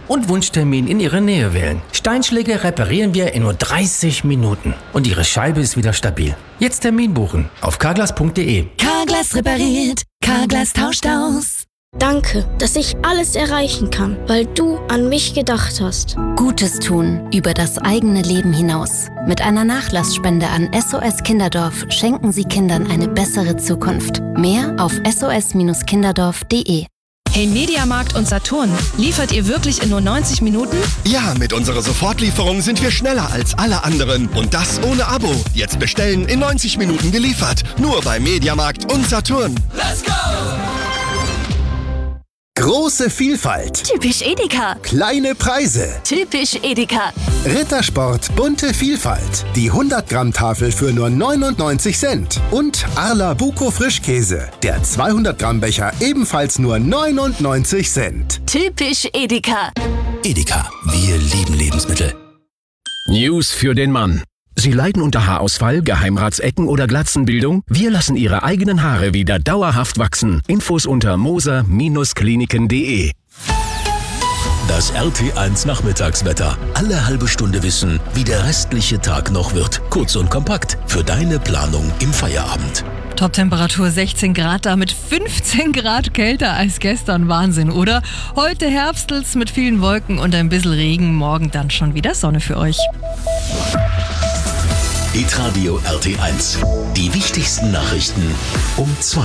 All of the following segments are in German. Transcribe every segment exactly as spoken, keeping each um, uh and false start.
und Wunschtermin in Ihrer Nähe wählen. Steinschläge reparieren wir in nur dreißig Minuten und Ihre Scheibe ist wieder stabil. Jetzt Termin buchen auf carglass punkt de. Carglass repariert, Carglass tauscht aus. Danke, dass ich alles erreichen kann, weil du an mich gedacht hast. Gutes tun über das eigene Leben hinaus. Mit einer Nachlassspende an S O S Kinderdorf schenken Sie Kindern eine bessere Zukunft. Mehr auf s o s kinderdorf punkt de. Hey Mediamarkt und Saturn, liefert ihr wirklich in nur neunzig Minuten? Ja, mit unserer Sofortlieferung sind wir schneller als alle anderen. Und das ohne Abo. Jetzt bestellen, in neunzig Minuten geliefert. Nur bei Mediamarkt und Saturn. Let's go! Große Vielfalt. Typisch Edeka. Kleine Preise. Typisch Edeka. Rittersport bunte Vielfalt. Die hundert Gramm Tafel für nur neunundneunzig Cent. Und Arla Buko Frischkäse. Der zweihundert Gramm Becher ebenfalls nur neunundneunzig Cent. Typisch Edeka. Edeka, wir lieben Lebensmittel. News für den Mann. Sie leiden unter Haarausfall, Geheimratsecken oder Glatzenbildung? Wir lassen Ihre eigenen Haare wieder dauerhaft wachsen. Infos unter moser Kliniken punkt de. Das R T eins Nachmittagswetter. Alle halbe Stunde wissen, wie der restliche Tag noch wird. Kurz und kompakt für deine Planung im Feierabend. Toptemperatur sechzehn Grad, damit fünfzehn Grad kälter als gestern. Wahnsinn, oder? Heute Herbstels mit vielen Wolken und ein bisschen Regen. Morgen dann schon wieder Sonne für euch. Hitradio R T eins. Die wichtigsten Nachrichten um zwei.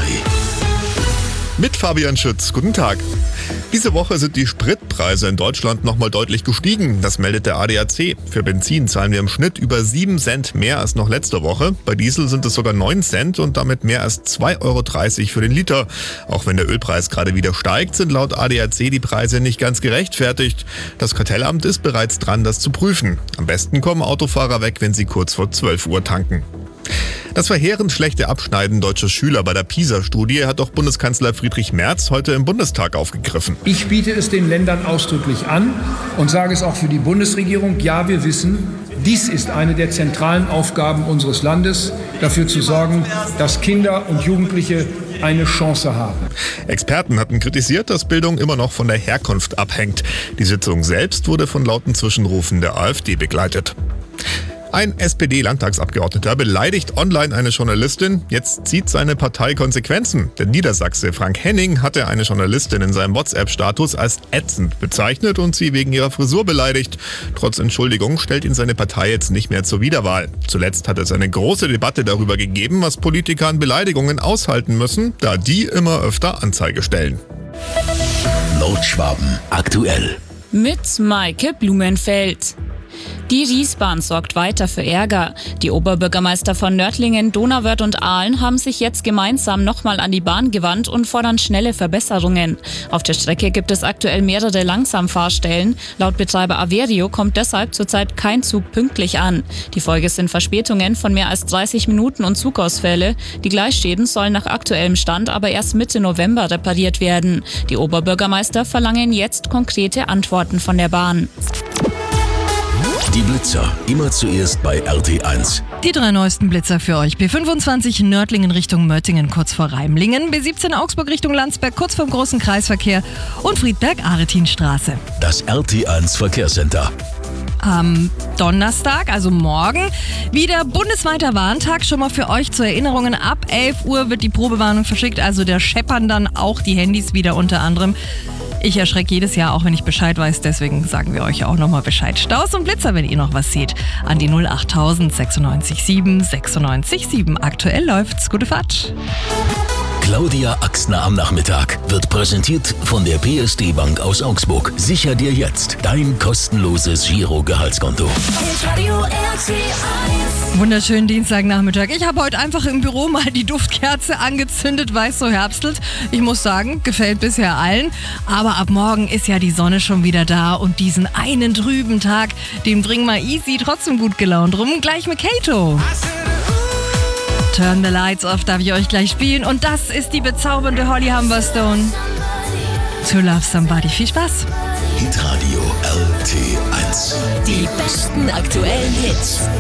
Mit Fabian Schütz. Guten Tag. Diese Woche sind die Spritpreise in Deutschland nochmal deutlich gestiegen. Das meldet der A D A C. Für Benzin zahlen wir im Schnitt über sieben Cent mehr als noch letzte Woche. Bei Diesel sind es sogar neun Cent und damit mehr als zwei Euro dreißig für den Liter. Auch wenn der Ölpreis gerade wieder steigt, sind laut A D A C die Preise nicht ganz gerechtfertigt. Das Kartellamt ist bereits dran, das zu prüfen. Am besten kommen Autofahrer weg, wenn sie kurz vor zwölf Uhr tanken. Das verheerend schlechte Abschneiden deutscher Schüler bei der PISA-Studie hat auch Bundeskanzler Friedrich Merz heute im Bundestag aufgegriffen. Ich biete es den Ländern ausdrücklich an und sage es auch für die Bundesregierung. Ja, wir wissen, dies ist eine der zentralen Aufgaben unseres Landes, dafür zu sorgen, dass Kinder und Jugendliche eine Chance haben. Experten hatten kritisiert, dass Bildung immer noch von der Herkunft abhängt. Die Sitzung selbst wurde von lauten Zwischenrufen der AfD begleitet. Ein S P D-Landtagsabgeordneter beleidigt online eine Journalistin. Jetzt zieht seine Partei Konsequenzen. Der Niedersachse Frank Henning hatte eine Journalistin in seinem WhatsApp-Status als ätzend bezeichnet und sie wegen ihrer Frisur beleidigt. Trotz Entschuldigung stellt ihn seine Partei jetzt nicht mehr zur Wiederwahl. Zuletzt hat es eine große Debatte darüber gegeben, was Politiker an Beleidigungen aushalten müssen, da die immer öfter Anzeige stellen. Nordschwaben aktuell. Mit Maike Blumenfeld. Die Riesbahn sorgt weiter für Ärger. Die Oberbürgermeister von Nördlingen, Donauwörth und Aalen haben sich jetzt gemeinsam nochmal an die Bahn gewandt und fordern schnelle Verbesserungen. Auf der Strecke gibt es aktuell mehrere Langsamfahrstellen. Laut Betreiber Averio kommt deshalb zurzeit kein Zug pünktlich an. Die Folge sind Verspätungen von mehr als dreißig Minuten und Zugausfälle. Die Gleisschäden sollen nach aktuellem Stand aber erst Mitte November repariert werden. Die Oberbürgermeister verlangen jetzt konkrete Antworten von der Bahn. Die Blitzer, immer zuerst bei R T eins. Die drei neuesten Blitzer für euch. B fünfundzwanzig Nördlingen Richtung Möttingen kurz vor Reimlingen, B siebzehn Augsburg Richtung Landsberg kurz vorm großen Kreisverkehr und Friedberg-Aretinstraße. Das R T eins Verkehrscenter. Am Donnerstag, also morgen, wieder bundesweiter Warntag. Schon mal für euch zur Erinnerung, ab elf Uhr wird die Probewarnung verschickt, also da scheppern dann auch die Handys wieder unter anderem. Ich erschrecke jedes Jahr, auch wenn ich Bescheid weiß, deswegen sagen wir euch auch nochmal Bescheid. Staus und Blitzer, wenn ihr noch was seht, an die null achttausend sechsundneunzig sieben sechsundneunzig sieben. Aktuell läuft's. Gute Fahrt. Claudia Axner am Nachmittag wird präsentiert von der P S D Bank aus Augsburg. Sicher dir jetzt dein kostenloses Giro-Gehaltskonto. Wunderschönen Dienstagnachmittag. Ich habe heute einfach im Büro mal die Duftkerze angezündet, weil es so herbstelt. Ich muss sagen, gefällt bisher allen. Aber ab morgen ist ja die Sonne schon wieder da und diesen einen trüben Tag, den bringen wir easy trotzdem gut gelaunt rum. Gleich mit Kato. Turn the Lights Off darf ich euch gleich spielen. Und das ist die bezaubernde Holly Humberstone. To Love Somebody. Viel Spaß. Hitradio R T eins. Die besten aktuellen Hits.